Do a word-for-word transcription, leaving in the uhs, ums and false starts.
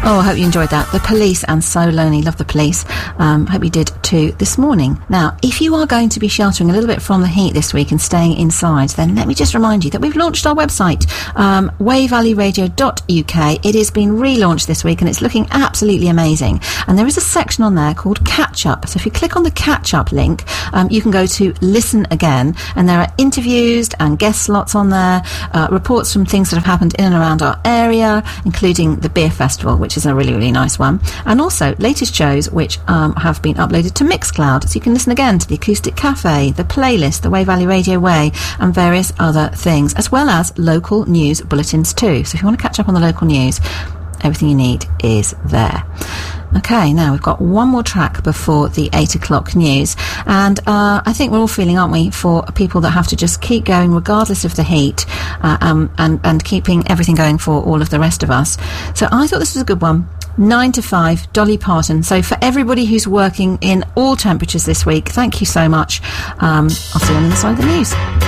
Oh, I hope you enjoyed that. The Police and So Lonely. Love The Police. Um, hope you did too this morning. Now, if you are going to be sheltering a little bit from the heat this week and staying inside, then let me just remind you that we've launched our website, um, way valley radio dot U K. It has been relaunched this week and it's looking absolutely amazing. And there is a section on there called Catch Up. So if you click on the Catch Up link, um, you can go to Listen Again, and there are interviews and guest slots on there, uh, reports from things that have happened in and around our area, including the Beer Festival, which is a really, really nice one. And also latest shows which um, have been uploaded to Mixcloud, so you can listen again to the Acoustic Cafe, the playlist, the Way Valley Radio Way, and various other things, as well as local news bulletins too. So if you want to catch up on the local news, everything you need is there. Okay, now we've got one more track before the eight o'clock news, and uh, I think we're all feeling, aren't we, for people that have to just keep going regardless of the heat, uh, um, and, and keeping everything going for all of the rest of us. So I thought this was a good one. Nine to five, Dolly Parton. So for everybody who's working in all temperatures this week, thank you so much. Um, I'll see you on the other side of the news.